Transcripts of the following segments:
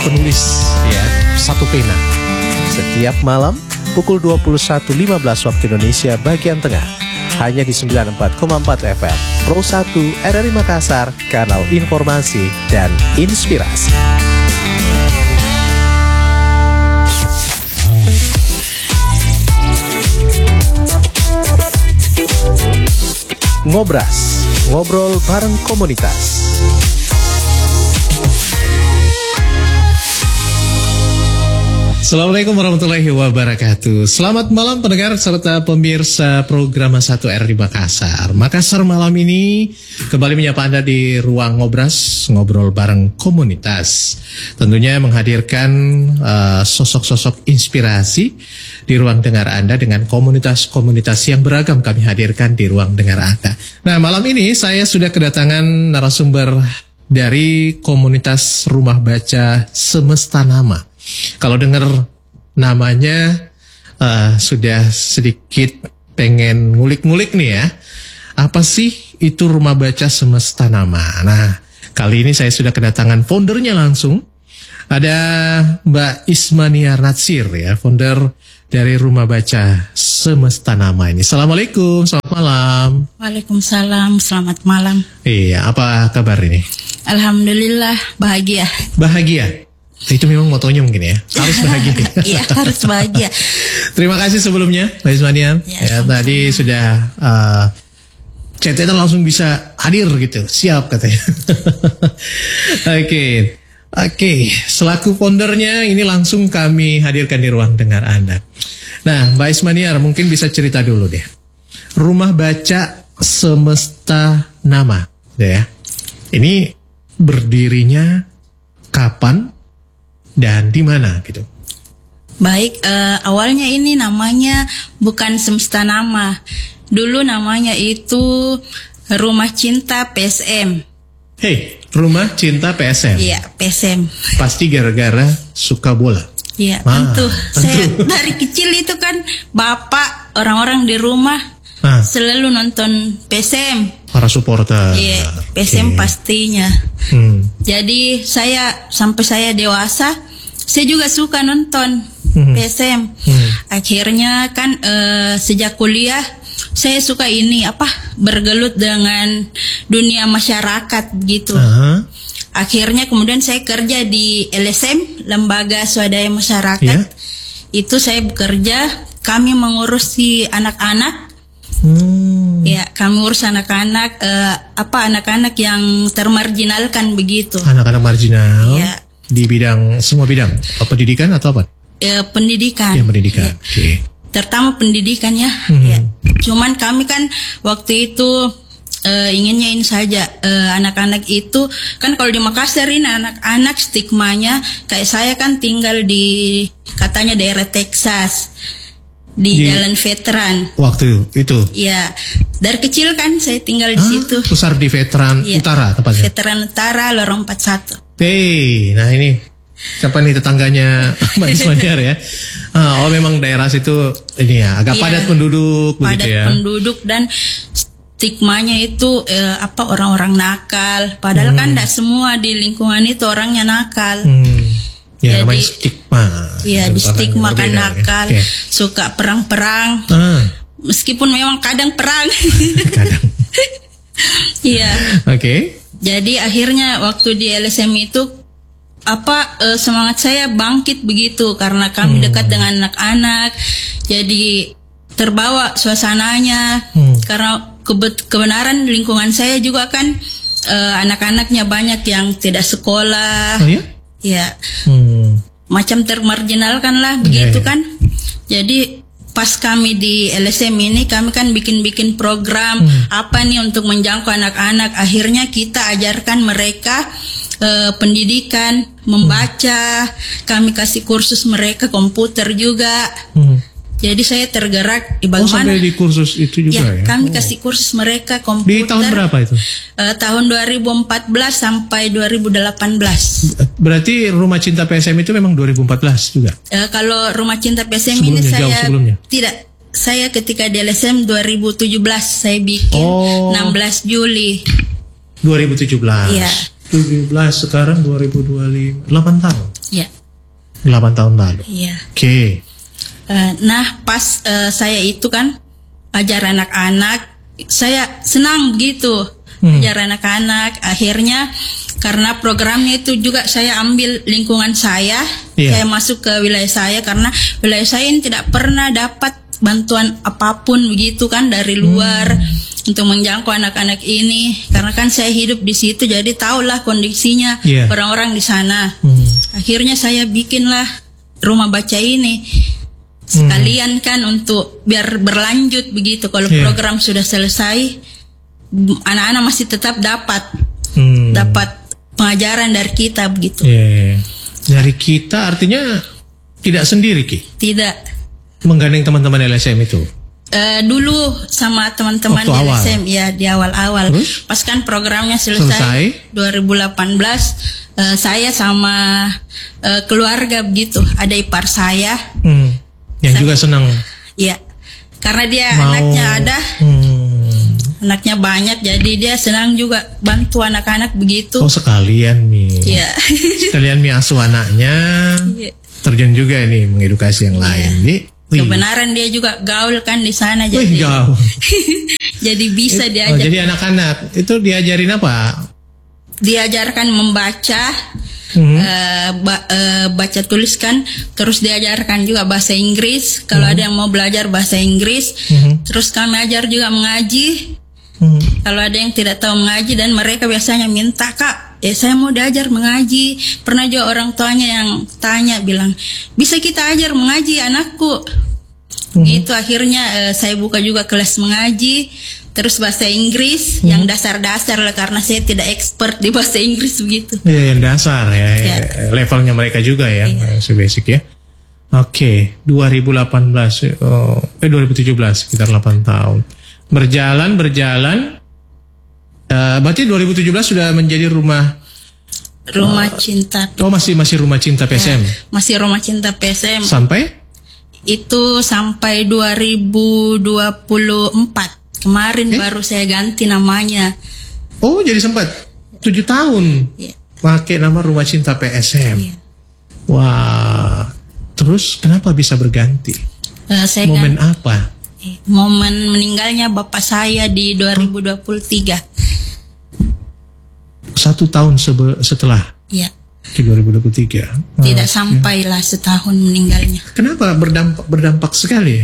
penulis ya, satu pena. Setiap malam pukul 21.15 waktu Indonesia bagian tengah, hanya di 94,4 FM Pro 1 RRI Makassar, kanal informasi dan inspirasi. Ngobras, ngobrol bareng komunitas. Assalamualaikum warahmatullahi wabarakatuh. Selamat malam pendengar serta pemirsa program 1 RRI Makassar. Makassar malam ini kembali menyapa Anda di ruang ngobras, ngobrol bareng komunitas. Tentunya menghadirkan sosok-sosok inspirasi di ruang dengar Anda dengan komunitas-komunitas yang beragam kami hadirkan di ruang dengar Anda. Nah, malam ini saya sudah kedatangan narasumber dari komunitas Rumah Baca Semesta Nama. Kalau dengar namanya sudah sedikit pengen ngulik-ngulik nih ya. Apa sih itu Rumah Baca Semesta Nama? Nah, kali ini saya sudah kedatangan foundernya langsung. Ada Mbak Ismania Natsir ya, founder dari Rumah Baca Semesta Nama ini. Assalamualaikum, selamat malam. Waalaikumsalam, selamat malam. Iya, apa kabar ini? Alhamdulillah, bahagia. Bahagia? Itu memang motonya mungkin ya, harus bahagia. Iya, harus bahagia. Terima kasih sebelumnya, Mbak Ismania. Ya, tadi sudah chatnya langsung bisa hadir gitu, siap katanya. Oke, selaku foundernya ini langsung kami hadirkan di ruang dengar Anda. Nah, Mbak Ismania mungkin bisa cerita dulu deh. Rumah Baca Semesta Nama, ya. Ini berdirinya kapan dan di mana gitu? Baik, awalnya ini namanya bukan Semesta Nama. Dulu namanya itu Rumah Cinta PSM. Hei, Rumah Cinta PSM. Iya, PSM. Pasti gara-gara suka bola. Iya, tentu. Saya dari kecil itu kan bapak orang-orang di rumah selalu nonton PSM. Para supporter. Iya, PSM pastinya. Jadi sampai saya dewasa, saya juga suka nonton PSM. Akhirnya kan sejak kuliah saya suka bergelut dengan dunia masyarakat gitu. Akhirnya kemudian saya kerja di LSM, Lembaga Swadaya Masyarakat. Itu saya bekerja, kami mengurusi anak-anak. Ya, kami urus anak-anak, anak-anak yang termarginalkan begitu. Anak-anak marginal. Ya. Di semua bidang, pendidikan atau apa? Pendidikan. Ya, pendidikan. Ya. Okay. Terutama pendidikan ya. Ya. Cuman kami kan waktu itu inginnya ini saja, anak-anak itu kan kalau di Makassar ini anak-anak stigmanya kayak saya kan tinggal di katanya daerah Texas. Di Jalan Veteran. Waktu itu? Ya, dari kecil kan saya tinggal di situ. Besar di Veteran Utara tepatnya? Veteran Utara, Lorong 41. Nah ini siapa nih tetangganya Mbak Ismania ya? Memang daerah situ ini ya agak padat penduduk begitu ya? Padat penduduk dan stigmanya itu orang-orang nakal. Padahal kan tidak semua di lingkungan itu orangnya nakal. Ya, namanya stigma. Iya, di stigma kan nakal, suka perang-perang. Meskipun memang kadang perang. Kadang. Iya. Oke. Jadi akhirnya waktu di LSM itu semangat saya bangkit begitu karena kami dekat dengan anak-anak. Jadi terbawa suasananya karena kebenaran lingkungan saya juga kan anak-anaknya banyak yang tidak sekolah. Oh iya? Ya, macam termarginalkan lah begitu kan. Jadi pas kami di LSM ini kami kan bikin program apa nih untuk menjangkau anak-anak. Akhirnya kita ajarkan mereka pendidikan, membaca. Kami kasih kursus mereka komputer juga. Jadi saya tergerak bagaimana. Sampai di kursus itu juga ya? Kami kasih kursus mereka komputer. Di tahun berapa itu? Tahun 2014 sampai 2018. Berarti Rumah Cinta PSM itu memang 2014 juga? Kalau Rumah Cinta PSM ini saya tidak. Saya ketika di LSM 2017 saya bikin 16 Juli. 2017. Iya. 17 sekarang 2025, 8 tahun. Ya. 8 tahun lalu. Iya. Oke. Nah, pas saya itu kan ajar anak-anak, saya senang begitu ajar anak-anak. Akhirnya karena programnya itu juga saya ambil lingkungan saya, saya masuk ke wilayah saya karena wilayah saya ini tidak pernah dapat bantuan apapun begitu kan dari luar untuk menjangkau anak-anak ini. Karena kan saya hidup di situ, jadi tahulah kondisinya orang-orang di sana. Akhirnya saya bikinlah rumah baca ini sekalian kan untuk biar berlanjut begitu. Kalau program sudah selesai, anak-anak masih tetap dapat pengajaran dari kita begitu. Dari kita artinya tidak sendiri, Ki? Tidak. Menggandeng teman-teman LSM itu? Dulu sama teman-teman di LSM ya di awal-awal. Pas kan programnya selesai 2018, saya sama keluarga begitu. Ada ipar saya. Yang juga senang. Iya. Karena dia anaknya ada. Anaknya banyak, jadi dia senang juga bantu anak-anak begitu. Oh, sekalian Mi. Iya. Sekalian Mi asuh anaknya. Terjun juga ini mengedukasi yang lain. Jadi kebenaran dia juga gaul kan di sana, jadi gaul. jadi bisa diajar. Jadi anak-anak itu diajarin apa? Diajarkan membaca, baca tulis kan, terus diajarkan juga bahasa Inggris. Kalau ada yang mau belajar bahasa Inggris, terus kami ajar juga mengaji. Kalau ada yang tidak tahu mengaji dan mereka biasanya minta, Kak, saya mau diajar mengaji. Pernah juga orang tuanya yang tanya bilang, bisa kita ajar mengaji anakku. Gitu akhirnya saya buka juga kelas mengaji. Terus bahasa Inggris yang dasar-dasar lah, karena saya tidak expert di bahasa Inggris begitu. Iya, yang dasar ya. Levelnya mereka juga ya, basic ya. Oke, 2017 sekitar 8 tahun. Berjalan. Berarti 2017 sudah menjadi rumah cinta. Oh, masih rumah cinta PSM. Masih rumah cinta PSM. Sampai? Itu sampai 2024. Kemarin baru saya ganti namanya. Oh, jadi sempat 7 tahun. Pakai nama rumah cinta PSM. Wah. Terus kenapa bisa berganti? Momen apa? Momen meninggalnya bapak saya di 2023. 1 tahun setelah? Iya. Di 2023. Tidak sampailah setahun meninggalnya. Kenapa berdampak sekali?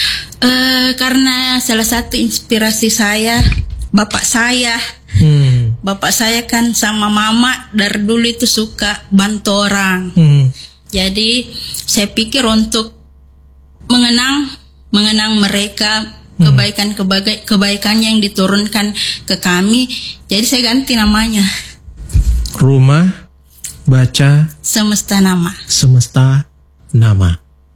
Karena salah satu inspirasi saya bapak saya. Bapak saya kan sama mama dari dulu itu suka bantu orang. Jadi saya pikir untuk mengenang mereka, kebaikannya yang diturunkan ke kami, jadi saya ganti namanya. Rumah baca Semesta Nama.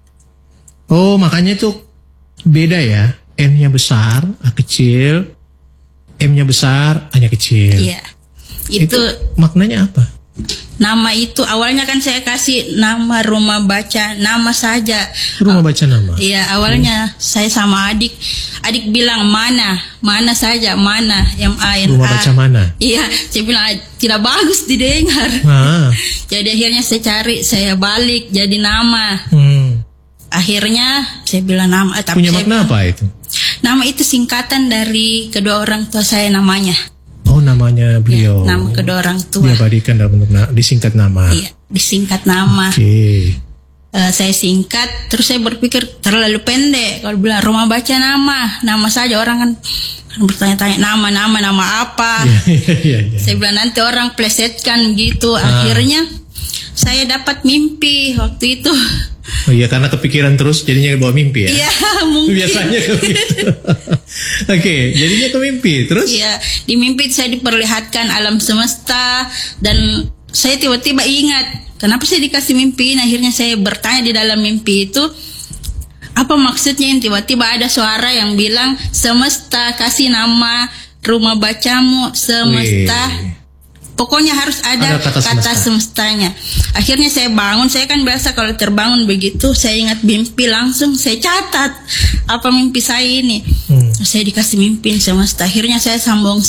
Oh, makanya itu beda ya. N-nya besar, A kecil. M-nya besar, A-nya kecil. Iya. Itu maknanya apa? Nama itu awalnya kan saya kasih nama rumah baca nama saja. Rumah baca nama. Iya, awalnya saya sama adik bilang mana saja, mana MANA. Rumah baca mana? Iya, saya bilang tidak bagus didengar. Jadi akhirnya saya cari, saya balik jadi nama. Akhirnya saya bilang nama. Punya makna apa itu? Nama itu singkatan dari kedua orang tua saya namanya. Oh, namanya beliau. Ya, nama kedua orang tua. Diabadikan dalam bentuk disingkat nama. Iya, disingkat nama. Oke. Saya singkat, terus saya berpikir terlalu pendek. Kalau bilang rumah baca nama saja orang kan bertanya-tanya nama apa. Iya. Saya bilang nanti orang plesetkan gitu. Akhirnya saya dapat mimpi waktu itu. Oh iya, karena kepikiran terus jadinya bawa mimpi ya? Iya, mungkin. Biasanya begitu. Oke, jadinya ke mimpi. Terus? Iya, di mimpi saya diperlihatkan alam semesta. Dan saya tiba-tiba ingat, kenapa saya dikasih mimpi ini? Akhirnya saya bertanya di dalam mimpi itu, apa maksudnya yang tiba-tiba ada suara yang bilang, semesta kasih nama rumah bacamu, semesta. Pokoknya harus ada kata semestanya. Akhirnya saya bangun, saya kan biasa kalau terbangun begitu, saya ingat mimpi langsung saya catat apa mimpi saya ini. Saya dikasih mimpi semesta. Akhirnya saya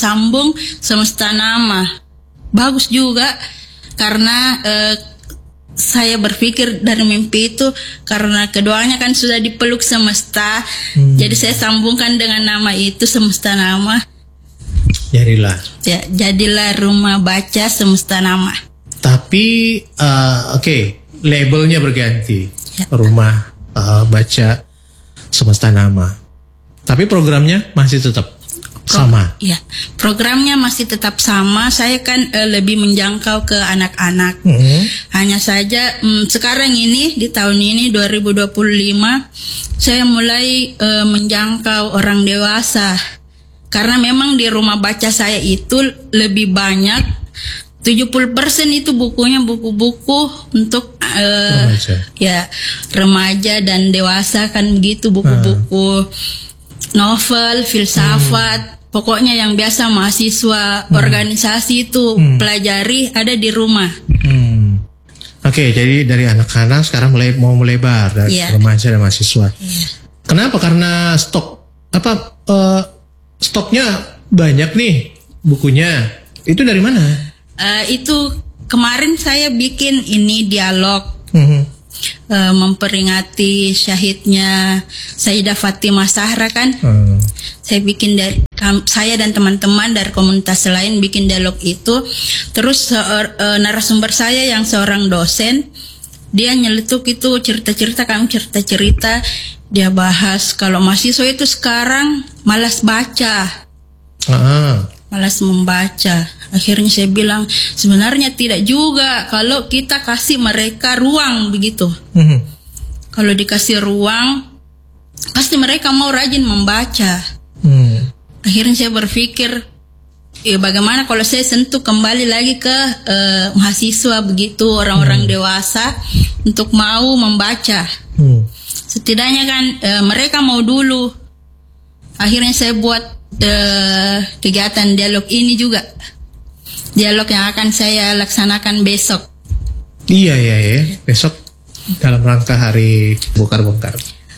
sambung semesta nama. Bagus juga karena saya berpikir dari mimpi itu karena keduanya kan sudah dipeluk semesta, jadi saya sambungkan dengan nama itu, semesta nama. Jadilah Rumah Baca Semesta Nama. Tapi labelnya berganti, Rumah Baca Semesta Nama. Tapi programnya masih tetap sama. Iya, programnya masih tetap sama. Saya kan lebih menjangkau ke anak-anak. Hanya saja sekarang ini di tahun ini 2025 saya mulai menjangkau orang dewasa. Karena memang di rumah baca saya itu lebih banyak 70% itu bukunya buku-buku untuk remaja dan dewasa kan begitu, buku-buku novel, filsafat. Pokoknya yang biasa mahasiswa organisasi itu pelajari ada di rumah. Oke, jadi dari anak-anak sekarang mau melebar dari remaja dan mahasiswa. Kenapa? Karena stoknya banyak nih bukunya. Itu dari mana? Itu kemarin saya bikin ini dialog. Memperingati syahidnya Sayyidah Fatimah Zahra kan. Saya bikin saya dan teman-teman dari komunitas lain bikin dialog itu. Terus narasumber saya yang seorang dosen, dia nyeletuk itu cerita-cerita, kami cerita-cerita. Dia bahas kalau mahasiswa itu sekarang malas baca, malas membaca. Akhirnya saya bilang sebenarnya tidak juga kalau kita kasih mereka ruang begitu. Kalau dikasih ruang, pasti mereka mau rajin membaca. Akhirnya saya berpikir, bagaimana kalau saya sentuh kembali lagi ke mahasiswa begitu, orang-orang dewasa untuk mau membaca. Setidaknya kan mereka mau dulu. Akhirnya saya buat kegiatan dialog ini juga. Dialog yang akan saya laksanakan besok. Iya. Besok dalam rangka hari bongkar-bongkar.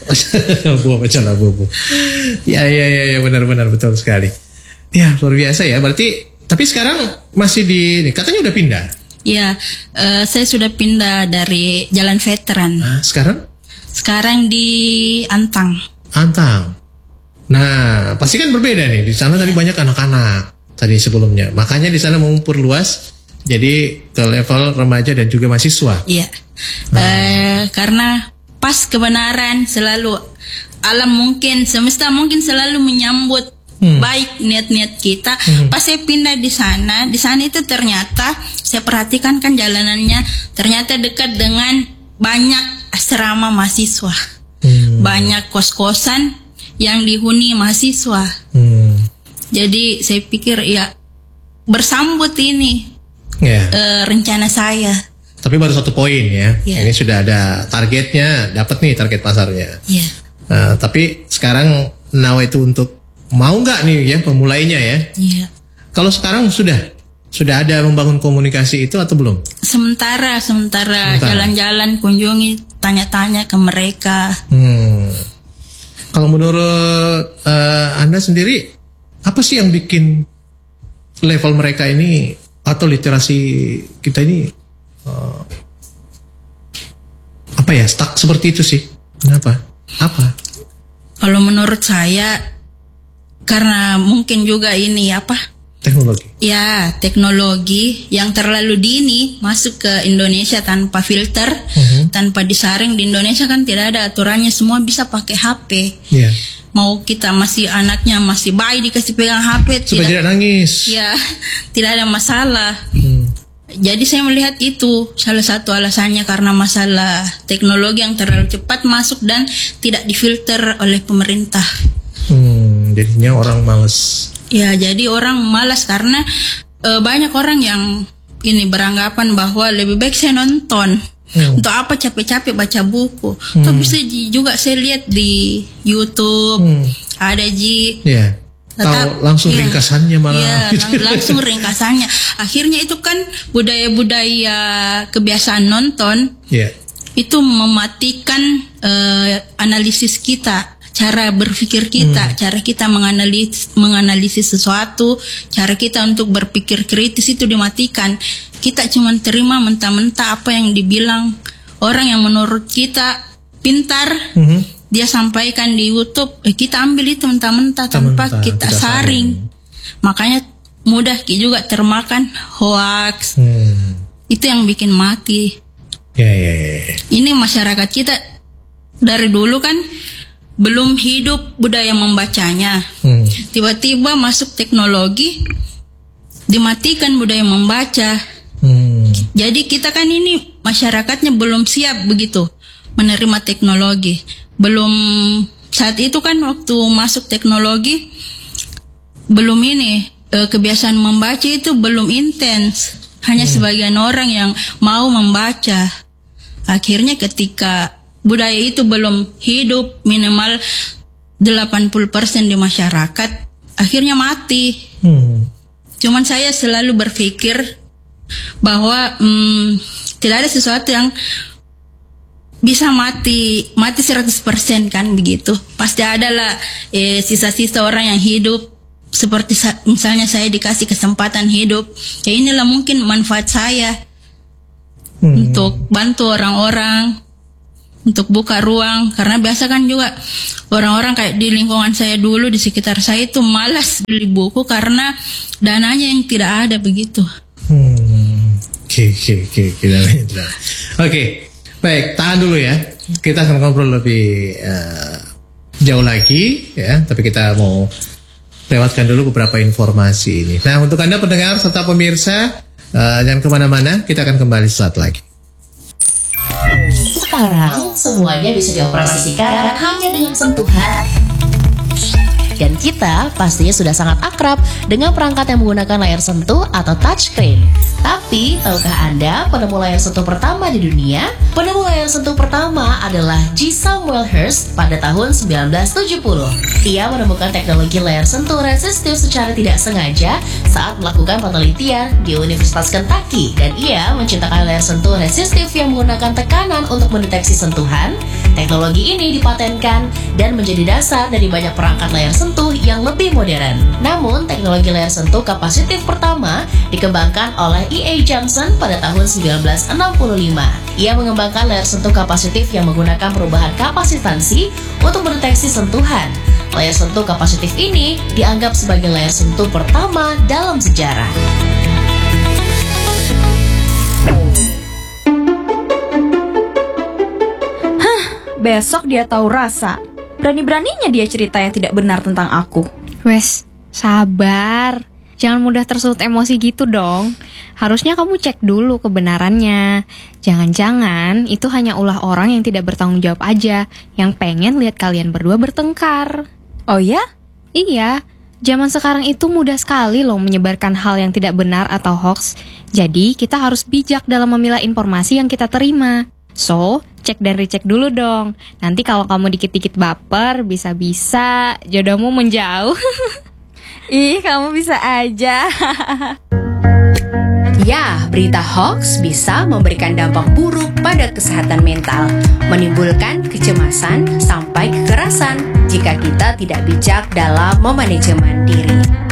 Bubu. Ya, benar betul sekali. Ya, luar biasa ya. Berarti tapi sekarang masih katanya udah pindah. Iya, saya sudah pindah dari Jalan Veteran. Sekarang? Sekarang di Antang. Nah, pasti kan berbeda nih. Di sana tadi banyak anak-anak tadi sebelumnya. Makanya di sana mau memperluas jadi ke level remaja dan juga mahasiswa. Iya. Karena pas kebenaran selalu alam mungkin semesta mungkin selalu menyambut baik niat-niat kita. Pas saya pindah di sana itu ternyata saya perhatikan kan jalanannya ternyata dekat dengan banyak asrama mahasiswa. Banyak kos-kosan yang dihuni mahasiswa. Jadi saya pikir ya bersambut ini rencana saya. Tapi baru 1 poin ya. Ini sudah ada targetnya, dapat nih target pasarnya. Tapi sekarang nawa itu untuk mau nggak nih ya pemulainya ya? Kalau sekarang sudah ada membangun komunikasi itu atau belum? Sementara jalan-jalan, kunjungi, tanya-tanya ke mereka. Kalau menurut Anda sendiri, apa sih yang bikin level mereka ini atau literasi kita ini stuck seperti itu sih? Kenapa? Apa? Kalau menurut saya karena mungkin juga ini teknologi. Ya, teknologi yang terlalu dini masuk ke Indonesia tanpa filter, tanpa disaring. Di Indonesia kan tidak ada aturannya, semua bisa pakai HP. Mau kita masih anaknya masih bayi dikasih pegang HP supaya tidak nangis. Ya, tidak ada masalah. Jadi saya melihat itu salah satu alasannya karena masalah teknologi yang terlalu cepat masuk dan tidak difilter oleh pemerintah. Jadinya orang malas. Ya, jadi orang malas karena banyak orang yang ini beranggapan bahwa lebih baik saya nonton. Untuk apa capek-capek baca buku? Toh bisa juga saya lihat di YouTube ada tahu langsung ringkasannya malah. Langsung ringkasannya. Akhirnya itu kan budaya-budaya kebiasaan nonton. Itu mematikan analisis kita, cara berpikir kita, cara kita menganalisis sesuatu, cara kita untuk berpikir kritis itu dimatikan. Kita cuma terima mentah-mentah apa yang dibilang orang yang menurut kita pintar, dia sampaikan di YouTube, kita ambil itu mentah-mentah tanpa kita saring. Makanya mudah juga termakan hoax. Itu yang bikin mati. Ini masyarakat kita dari dulu kan belum hidup budaya membacanya. Tiba-tiba masuk teknologi, dimatikan budaya membaca. Jadi kita kan ini masyarakatnya belum siap begitu menerima teknologi. Belum, saat itu kan waktu masuk teknologi belum ini, kebiasaan membaca itu belum intens. Hanya sebagian orang yang mau membaca. Akhirnya ketika budaya itu belum hidup minimal 80% di masyarakat, akhirnya mati. Cuman saya selalu berpikir bahwa tidak ada sesuatu yang bisa mati 100% kan begitu. Pasti adalah sisa-sisa orang yang hidup. Seperti misalnya saya dikasih kesempatan hidup, ya inilah mungkin manfaat saya untuk bantu orang-orang, untuk buka ruang. Karena biasa kan juga orang-orang kayak di lingkungan saya dulu, di sekitar saya itu malas beli buku karena dananya yang tidak ada begitu. Oke, baik, tahan dulu ya. Kita akan ngobrol lebih jauh lagi ya, tapi kita mau lewatkan dulu beberapa informasi ini. Nah, untuk Anda pendengar serta pemirsa, jangan kemana-mana, kita akan kembali sesaat lagi. Sekarang semuanya bisa dioperasikan hanya dengan sentuhan. Dan kita pastinya sudah sangat akrab dengan perangkat yang menggunakan layar sentuh atau touchscreen. Tapi, tahukah Anda penemu layar sentuh pertama di dunia? Penemu layar sentuh pertama adalah G. Samuel Hirst pada tahun 1970. Ia menemukan teknologi layar sentuh resistif secara tidak sengaja saat melakukan penelitian di Universitas Kentucky. Dan ia menciptakan layar sentuh resistif yang menggunakan tekanan untuk mendeteksi sentuhan. Teknologi ini dipatenkan dan menjadi dasar dari banyak perangkat layar sentuh yang lebih modern. Namun, teknologi layar sentuh kapasitif pertama dikembangkan oleh E.A. Johnson pada tahun 1965. Ia mengembangkan layar sentuh kapasitif yang menggunakan perubahan kapasitansi untuk mendeteksi sentuhan. Layar sentuh kapasitif ini dianggap sebagai layar sentuh pertama dalam sejarah. Besok dia tahu rasa. Berani-beraninya dia cerita yang tidak benar tentang aku. Wes, sabar. Jangan mudah tersulut emosi gitu dong. Harusnya kamu cek dulu kebenarannya. Jangan-jangan itu hanya ulah orang yang tidak bertanggung jawab aja, yang pengen lihat kalian berdua bertengkar. Oh ya? Iya, zaman sekarang itu mudah sekali loh menyebarkan hal yang tidak benar atau hoax. Jadi kita harus bijak dalam memilah informasi yang kita terima. So, cek dan recheck dulu dong. Nanti kalau kamu dikit-dikit baper, bisa-bisa jodohmu menjauh. Ih, kamu bisa aja. Ya, berita hoax bisa memberikan dampak buruk pada kesehatan mental, menimbulkan kecemasan sampai kekerasan jika kita tidak bijak dalam memanajemen diri.